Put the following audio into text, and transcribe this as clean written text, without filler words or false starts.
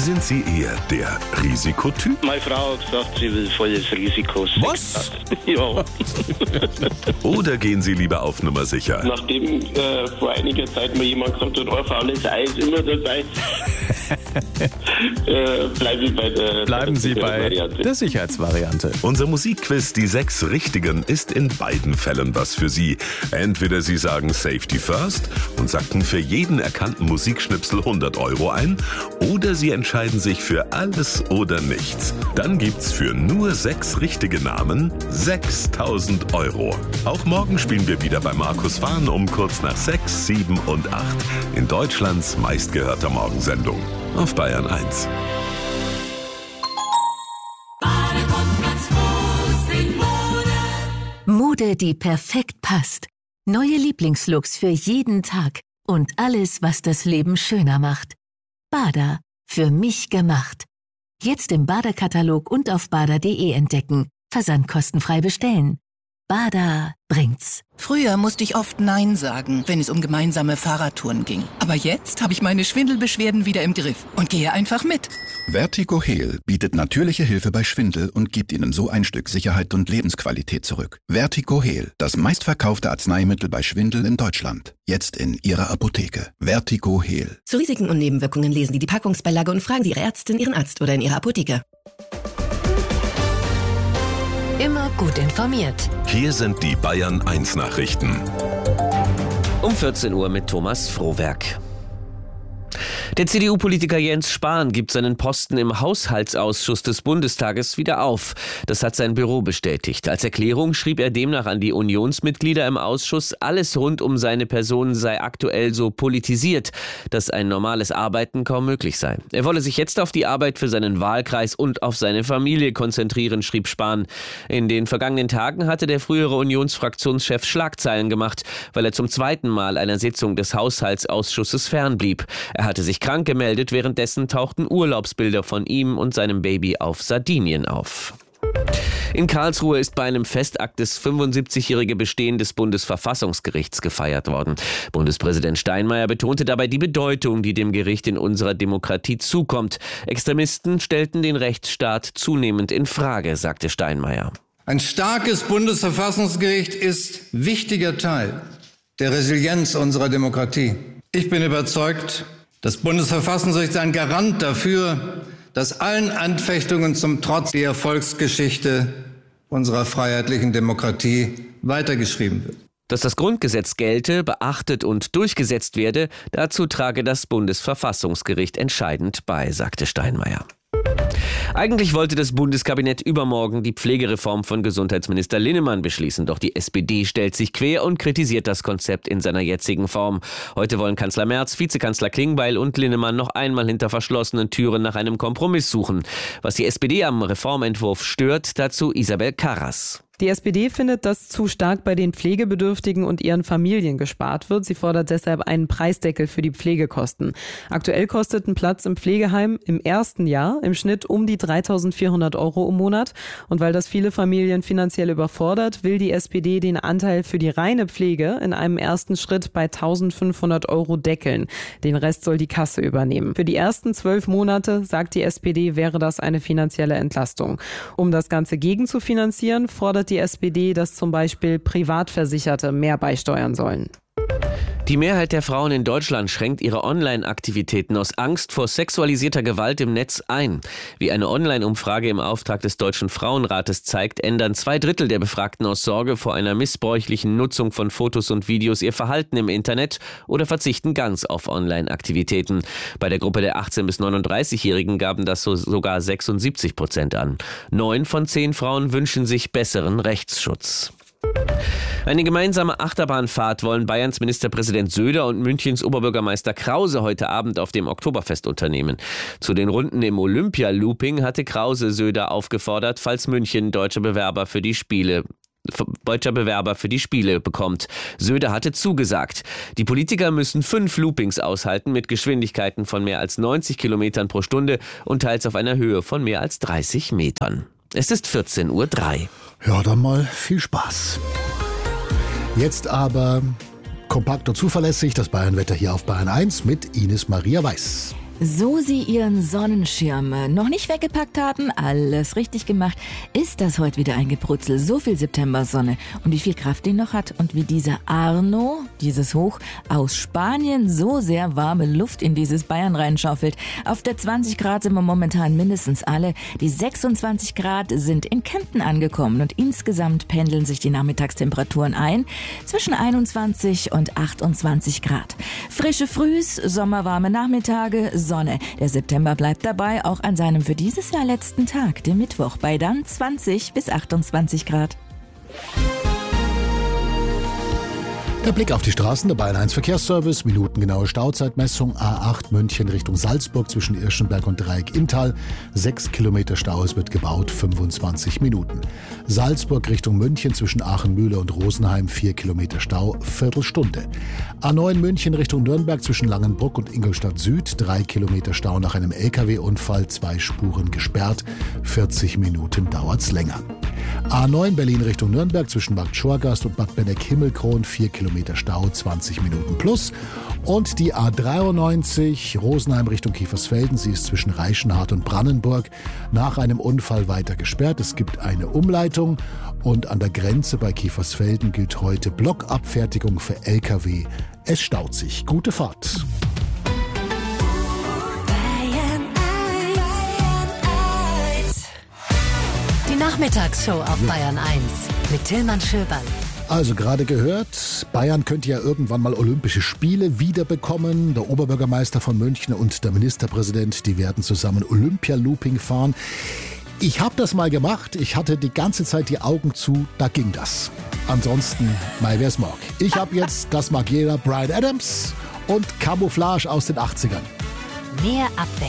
Sind Sie eher der Risikotyp? Meine Frau hat gesagt, sie will volles Risiko. Was? Ja. Oder gehen Sie lieber auf Nummer sicher? Nachdem vor einiger Zeit mal jemand gesagt hat, ein faules Ei ist immer dabei, Bleiben Sie bei der Sicherheitsvariante. Unser Musikquiz, die 6 Richtigen, ist in beiden Fällen was für Sie. Entweder Sie sagen Safety First und sacken für jeden erkannten Musikschnipsel 100 € ein, oder Sie entscheiden sich für alles oder nichts. Dann gibt's für nur 6 richtige Namen 6.000 €. Auch morgen spielen wir wieder bei Markus Fahn um kurz nach 6, 7 und 8 in Deutschlands meistgehörter Morgensendung auf Bayern 1. Mode, die perfekt passt. Neue Lieblingslooks für jeden Tag. Und alles, was das Leben schöner macht. Bada. Für mich gemacht. Jetzt im Bada-Katalog und auf bada.de entdecken. Versand kostenfrei bestellen. Bada bringt's. Früher musste ich oft Nein sagen, wenn es um gemeinsame Fahrradtouren ging. Aber jetzt habe ich meine Schwindelbeschwerden wieder im Griff und gehe einfach mit. Vertigo Heal bietet natürliche Hilfe bei Schwindel und gibt Ihnen so ein Stück Sicherheit und Lebensqualität zurück. Vertigo Heal, das meistverkaufte Arzneimittel bei Schwindel in Deutschland. Jetzt in Ihrer Apotheke. Vertigo Heal. Zu Risiken und Nebenwirkungen lesen Sie die Packungsbeilage und fragen Sie Ihre Ärztin, Ihren Arzt oder in Ihrer Apotheke. Immer gut informiert. Hier sind die Bayern 1 Nachrichten. Um 14 Uhr mit Thomas Frohwerk. Der CDU-Politiker Jens Spahn gibt seinen Posten im Haushaltsausschuss des Bundestages wieder auf. Das hat sein Büro bestätigt. Als Erklärung schrieb er demnach an die Unionsmitglieder im Ausschuss, alles rund um seine Person sei aktuell so politisiert, dass ein normales Arbeiten kaum möglich sei. Er wolle sich jetzt auf die Arbeit für seinen Wahlkreis und auf seine Familie konzentrieren, schrieb Spahn. In den vergangenen Tagen hatte der frühere Unionsfraktionschef Schlagzeilen gemacht, weil er zum zweiten Mal einer Sitzung des Haushaltsausschusses fernblieb. Er hatte sich krank gemeldet, währenddessen tauchten Urlaubsbilder von ihm und seinem Baby auf Sardinien auf. In Karlsruhe ist bei einem Festakt das 75-jährige Bestehen des Bundesverfassungsgerichts gefeiert worden. Bundespräsident Steinmeier betonte dabei die Bedeutung, die dem Gericht in unserer Demokratie zukommt. Extremisten stellten den Rechtsstaat zunehmend in Frage, sagte Steinmeier. Ein starkes Bundesverfassungsgericht ist wichtiger Teil der Resilienz unserer Demokratie. Ich bin überzeugt, das Bundesverfassungsgericht ist ein Garant dafür, dass allen Anfechtungen zum Trotz die Erfolgsgeschichte unserer freiheitlichen Demokratie weitergeschrieben wird. Dass das Grundgesetz gelte, beachtet und durchgesetzt werde, dazu trage das Bundesverfassungsgericht entscheidend bei, sagte Steinmeier. Eigentlich wollte das Bundeskabinett übermorgen die Pflegereform von Gesundheitsminister Linnemann beschließen. Doch die SPD stellt sich quer und kritisiert das Konzept in seiner jetzigen Form. Heute wollen Kanzler Merz, Vizekanzler Klingbeil und Linnemann noch einmal hinter verschlossenen Türen nach einem Kompromiss suchen. Was die SPD am Reformentwurf stört, dazu Isabel Karras. Die SPD findet, dass zu stark bei den Pflegebedürftigen und ihren Familien gespart wird. Sie fordert deshalb einen Preisdeckel für die Pflegekosten. Aktuell kostet ein Platz im Pflegeheim im ersten Jahr im Schnitt um die 3.400 € im Monat. Und weil das viele Familien finanziell überfordert, will die SPD den Anteil für die reine Pflege in einem ersten Schritt bei 1.500 € deckeln. Den Rest soll die Kasse übernehmen. Für die ersten 12 Monate, sagt die SPD, wäre das eine finanzielle Entlastung. Um das Ganze gegenzufinanzieren, fordert die SPD, dass zum Beispiel Privatversicherte mehr beisteuern sollen. Die Mehrheit der Frauen in Deutschland schränkt ihre Online-Aktivitäten aus Angst vor sexualisierter Gewalt im Netz ein. Wie eine Online-Umfrage im Auftrag des Deutschen Frauenrates zeigt, ändern 2/3 der Befragten aus Sorge vor einer missbräuchlichen Nutzung von Fotos und Videos ihr Verhalten im Internet oder verzichten ganz auf Online-Aktivitäten. Bei der Gruppe der 18- bis 39-Jährigen gaben das sogar 76% an. 9 von 10 Frauen wünschen sich besseren Rechtsschutz. Eine gemeinsame Achterbahnfahrt wollen Bayerns Ministerpräsident Söder und Münchens Oberbürgermeister Krause heute Abend auf dem Oktoberfest unternehmen. Zu den Runden im Olympia-Looping hatte Krause Söder aufgefordert, falls München deutscher Bewerber für die Spiele bekommt. Söder hatte zugesagt. Die Politiker müssen 5 Loopings aushalten mit Geschwindigkeiten von mehr als 90 Kilometern pro Stunde und teils auf einer Höhe von mehr als 30 Metern. Es ist 14:03 Uhr. Ja, dann mal viel Spaß. Jetzt aber kompakt und zuverlässig das Bayernwetter hier auf Bayern 1 mit Ines Maria Weiß. So Sie Ihren Sonnenschirm noch nicht weggepackt hatten, alles richtig gemacht, ist das heute wieder ein Gebrutzel. So viel Septembersonne und wie viel Kraft die noch hat und wie dieser Arno, dieses Hoch aus Spanien, so sehr warme Luft in dieses Bayern reinschaufelt. Auf der 20 Grad sind wir momentan mindestens alle. Die 26 Grad sind in Kempten angekommen und insgesamt pendeln sich die Nachmittagstemperaturen ein zwischen 21 und 28 Grad. Frische Frühs, sommerwarme Nachmittage, Sonne. Der September bleibt dabei, auch an seinem für dieses Jahr letzten Tag, dem Mittwoch, bei dann 20 bis 28 Grad. Der Blick auf die Straßen, der Bayern 1 Verkehrsservice, minutengenaue Stauzeitmessung, A8 München Richtung Salzburg zwischen Irschenberg und Dreieck-Inntal, 6 Kilometer Stau, es wird gebaut, 25 Minuten. Salzburg Richtung München zwischen Aachen-Mühle und Rosenheim, 4 Kilometer Stau, Viertelstunde. A9 München Richtung Nürnberg zwischen Langenbruck und Ingolstadt Süd, 3 Kilometer Stau nach einem LKW-Unfall, 2 Spuren gesperrt, 40 Minuten dauert's länger. A9 Berlin Richtung Nürnberg zwischen Bad Schorgast und Bad Benneck-Himmelkron, 4 Kilometer Stau, 20 Minuten plus. Und die A93 Rosenheim Richtung Kiefersfelden, sie ist zwischen Reichenhart und Brannenburg nach einem Unfall weiter gesperrt. Es gibt eine Umleitung und an der Grenze bei Kiefersfelden gilt heute Blockabfertigung für LKW. Es staut sich. Gute Fahrt. Nachmittagsshow auf Bayern 1 mit Tillmann Schöberl. Also gerade gehört, Bayern könnte ja irgendwann mal Olympische Spiele wiederbekommen. Der Oberbürgermeister von München und der Ministerpräsident, die werden zusammen Olympia-Looping fahren. Ich habe das mal gemacht, ich hatte die ganze Zeit die Augen zu, da ging das. Ansonsten, mal wer's mag. Ich habe jetzt, das mag jeder, Bryan Adams und Camouflage aus den 80ern. Mehr Abwechslung.